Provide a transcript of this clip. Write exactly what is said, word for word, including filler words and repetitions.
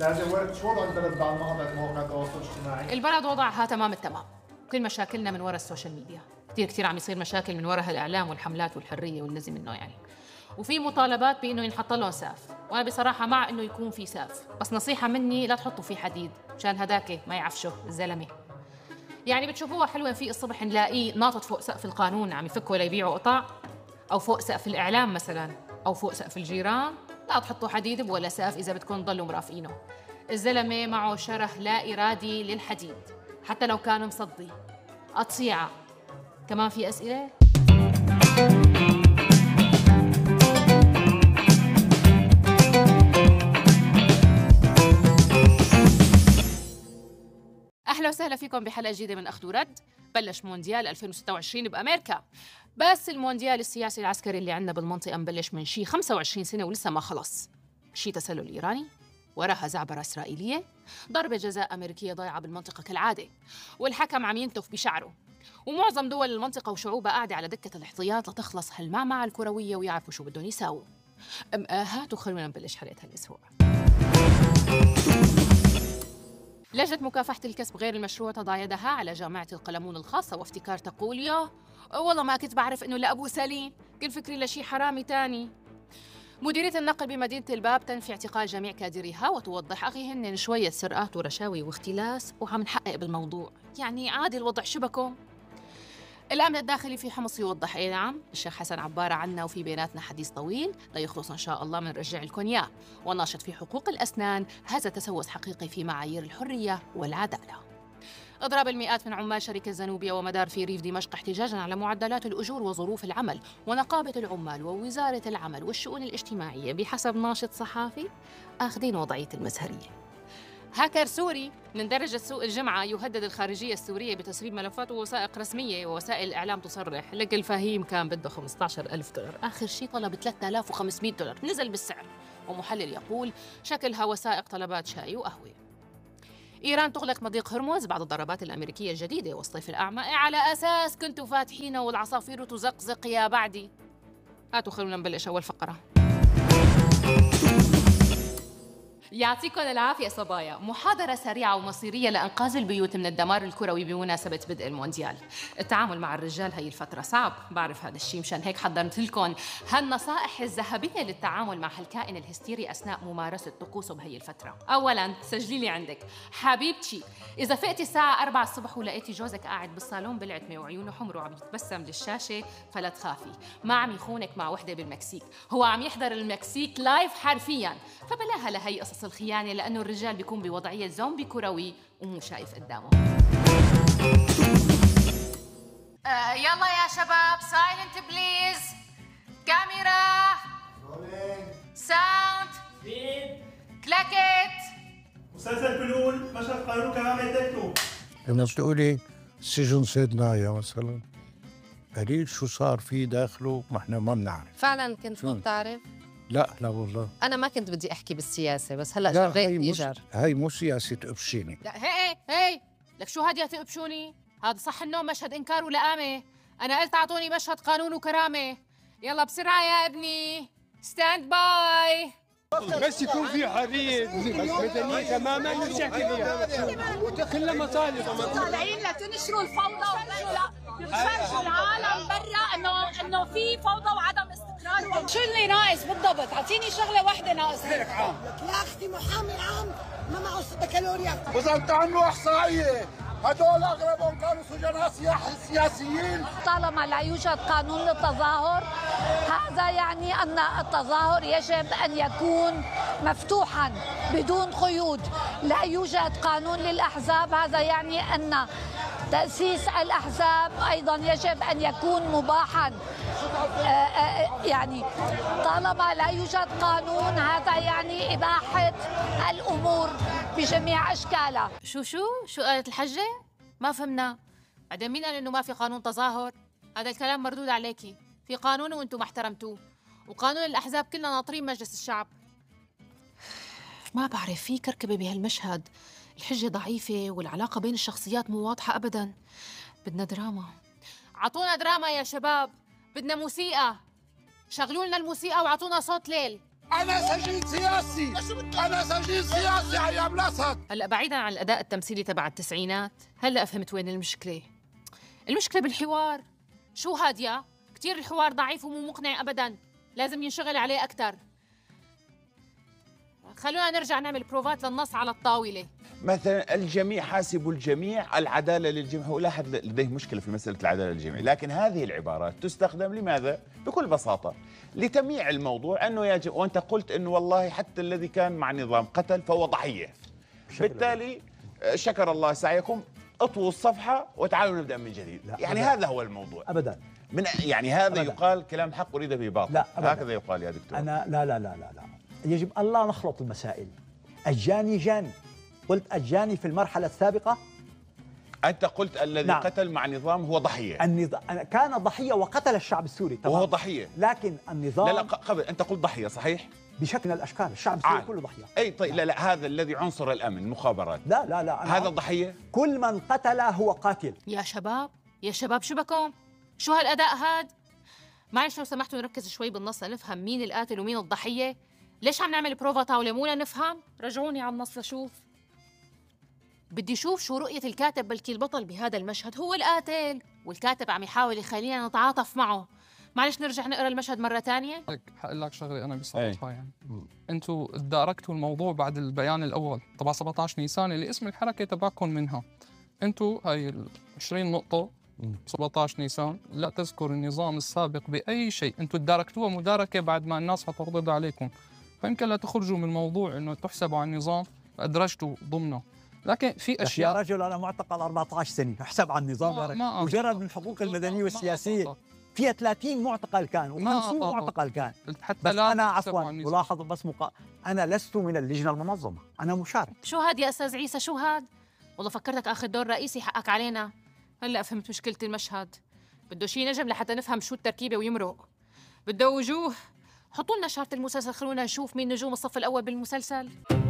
استاذة ورد، شو وضع البلد بعد ما قطعت مواقع التواصل الاجتماعي؟ البلد وضعها تمام التمام، كل مشاكلنا من وراء السوشيال ميديا، كثير كثير عم يصير مشاكل من وراء هالاعلام والحملات والحريه والنزي منه يعني. وفي مطالبات بانه ينحط لهم سقف، وانا بصراحه مع انه يكون في سقف، بس نصيحه مني لا تحطوا فيه حديد مشان هداك ما يعفشه الزلمه. يعني بتشوفوها حلوه في الصبح نلاقيه ناطط فوق سقف القانون عم يفكوا ليبيعوا قطع، او فوق سقف الاعلام مثلا، او فوق سقف الجيران. لا تحطوا حديد ولا سقف اذا بدكم تضلوا مرافقينه. الزلمه معه شره لا ارادي للحديد حتى لو كان مصدي. قطيعه. كمان في اسئله؟ أهلا وسهلا فيكم بحلقة جديدة من أخذ ورد. بلش مونديال ألفين وستة وعشرين بأمريكا، بس المونديال السياسي العسكري اللي عندنا بالمنطقة مبلش من شي خمسة وعشرين سنة ولسه ما خلص. شي تسلل إيراني، وراها زعبرة إسرائيلية، ضربة جزاء أمريكية ضايعة بالمنطقة كالعادة، والحكم عم ينتف بشعره، ومعظم دول المنطقة وشعوبها قاعدة على دكة الاحتياط لتخلص هالمعمعة الكروية ويعرفوا شو بدهم يساووا. أم آه هاتوا خلونا نبلش حلقة هالأسبوع. لجنة مكافحة الكسب غير المشروع تضع يدها على جامعة القلمون الخاصة وافتكار تقول يا والله ما كنت بعرف إنه لأبو سليم، كنت فكري لشي حرامي تاني. مديرية النقل بمدينة الباب تنفي اعتقال جميع كادريها وتوضح أخي هن شوية سرقات ورشاوي واختلاس وعم نحقق بالموضوع، يعني عادي الوضع شبكه. الأمن الداخلي في حمص يوضح أي نعم الشيخ حسن عبارة عنا وفي بيناتنا حديث طويل لا يخلص إن شاء الله من رجع لكم إياه. والناشط في حقوق الأسنان هذا تسوس حقيقي في معايير الحرية والعدالة. اضراب المئات من عمال شركة زنوبيا ومدار في ريف دمشق احتجاجاً على معدلات الأجور وظروف العمل، ونقابة العمال ووزارة العمل والشؤون الاجتماعية بحسب ناشط صحافي آخذين وضعية المزهرية. هاكر سوري من درجة سوء الجمعة يهدد الخارجية السورية بتسريب ملفات ووثائق رسمية، ووسائل الإعلام تصرح لك الفهيم كان بده خمسة عشر ألف دولار، آخر شيء طلب ثلاثة آلاف وخمسمئة دولار، نزل بالسعر. ومحلل يقول شكلها وثائق طلبات شاي وقهوة. إيران تغلق مضيق هرمز بعد الضربات الأمريكية الجديدة والصيف الأعمى، على أساس كنتوا فاتحينه والعصافير تزقزق يا بعدي. هاتوا خلونا نبلش أول فقرة. يعطيكم العافية صبايا. محاضرة سريعة ومصيرية لإنقاذ البيوت من الدمار الكروي بمناسبة بدء المونديال. التعامل مع الرجال هي الفترة صعب، بعرف هذا الشيء، مشان هيك حضرت لكم هالنصائح الذهبية للتعامل مع هالكائن الهستيري أثناء ممارسة طقوسه بهي الفترة. أولاً سجلي لي عندك حبيبتي، إذا فقتي الساعة أربعة الصبح ولقيتي جوزك قاعد بالصالون بلعتمة وعيونه حمر وعم يتبسم للشاشة فلا تخافي، ما عم يخونك مع وحدة بالمكسيك، هو عم يحضر المكسيك لايف حرفياً. فبلاها لهي قصص الخيانة، لأنه الرجال بيكون بوضعية زومبي كروي ومو شايف قدامه. آه يلا يا شباب، سايلنت بليز، كاميرا، ساوند، كلاكت. مسلسل كلول مشهد قانون كرامة تكتو. لما بتقولي سجن سيدنايا مثلا، قليل شو صار فيه داخله ما احنا ما بنعرف. فعلا كنت ما بتعرف؟ لا لا والله انا ما كنت بدي احكي بالسياسه، بس هلا لا، شغلت هي مش ايجار. هاي مو سياسه تقفشيني. لا هي هي لك شو هادي تقبشوني؟ هذا صح النوم مشهد انكار ولئامه. انا قلت اعطوني مشهد قانون وكرامه. يلا بسرعه يا ابني، ستاند باي. بس يكون في حريه مدنيه تماما نرجع فيها كلها مصالح. طالعين لتنشروا الفوضى وتفرجوا العالم برا انه انه في فوضى وعدم استقرار. شو اللي ناقص بالضبط؟ اعطيني شغله واحده ناقصه. يا اختي محامي عام ما معه بكالوريا. وزلت عنه احصائيه، هدول اغلبهم كانوا سجناء سياسيين. طالما لا يوجد قانون للتظاهر، هذا يعني ان التظاهر يجب ان يكون مفتوحا بدون قيود. لا يوجد قانون للاحزاب، هذا يعني ان تأسيس الأحزاب أيضاً يجب أن يكون مباحاً. يعني طالما لا يوجد قانون، هذا يعني إباحة الأمور بجميع أشكالها. شو شو شو قالت الحجة؟ ما فهمنا. بعدين مين قال إنه ما في قانون تظاهر؟ هذا الكلام مردود عليكي. في قانون وأنتم ما احترمتوه، وقانون الأحزاب كلنا ناطرين مجلس الشعب. ما بعرف، في كركبة بهالمشهد، الحجة ضعيفة والعلاقة بين الشخصيات مو واضحة أبداً. بدنا دراما. عطونا دراما يا شباب، بدنا موسيقى. شغلوا لنا الموسيقى وعطونا صوت ليل. أنا سجين سياسي، أنا سجين سياسي أيام الأسد. هلا بعيدا عن الأداء التمثيلي تبع التسعينات، هلا فهمت وين المشكلة. المشكلة بالحوار. شو هادية؟ كتير الحوار ضعيف ومو مقنع أبدا، لازم ينشغل عليه أكتر. خلونا نرجع نعمل بروفات للنص على الطاولة. مثلا الجميع حاسبوا الجميع، العدالة للجميع، ولا أحد لديه مشكلة في مسألة العدالة للجميع، لكن هذه العبارات تستخدم لماذا؟ بكل بساطة لتمييع الموضوع، أنه يجب، وأنت قلت أنه والله حتى الذي كان مع النظام قتل فهو ضحية، بالتالي شكر الله سعيكم، اطووا الصفحة وتعالوا نبدأ من جديد. يعني أبداً. هذا هو الموضوع أبدا من يعني هذا أبداً. يقال كلام حق أريد به باطل، لا هكذا يقال يا دكتور. أنا لا لا لا لا لا يجب أن لا نخلط المسائل. الجاني جاني، قلت الجاني في المرحلة السابقة. أنت قلت الذي نعم. قتل مع نظام هو ضحية. النظام كان ضحية وقتل الشعب السوري طبعا. وهو ضحية، لكن النظام لا لا قبل أنت قلت ضحية صحيح؟ بشكل من الأشكال، الشعب السوري كله ضحية. أي طيب لا لا هذا الذي عنصر الأمن المخابرات. لا لا لا هذا ضحية. كل من قتل هو قاتل. يا شباب يا شباب شو بكم؟ شو هالأداء هاد؟ معلش لو سمحتوا نركز شوي بالنص لنفهم مين القاتل ومين الضحية. ليش عم نعمل بروفا طاولة مو لنفهم؟ رجعوني على النص لشوف. بدي شوف شو رؤية الكاتب، بلكي البطل بهذا المشهد هو القاتل والكاتب عم يحاول يخلينا نتعاطف معه. معلش نرجع نقرا المشهد مرة تانية. حقول لك شغلة أنا بصراحة يعني أنتوا تداركتوا الموضوع بعد البيان الأول تبع سبعة عشر نيسان اللي اسم الحركة تبعكم منها. أنتوا هاي ال عشرين نقطة سبعة عشر نيسان لا تذكر النظام السابق بأي شيء، أنتوا تداركتوها مداركة بعد ما الناس حتغضب عليكم، فيمكن لا تخرجوا من الموضوع إنه تحسبوا على النظام أدرجتوا ضمنه. لكن في اشياء يا رجل انا معتقل أربعة عشر سنه، احسب على النظام مجرد من الحقوق المدنيه والسياسيه فيها ثلاثين معتقل كان وخمسين معتقل كان. بس انا عفوا ملاحظه بس مقا... انا لست من اللجنه المنظمه، انا مشارك. شو هاد يا استاذ عيسى؟ شو هاد؟ والله فكرتك اخذ دور رئيسي حقك علينا. هلا فهمت مشكله المشهد. بده شي نجم لحتى نفهم شو التركيبه ويمرق. بده وجوه. حطوا لنا شارة المسلسل، خلونا نشوف مين نجوم الصف الاول بالمسلسل.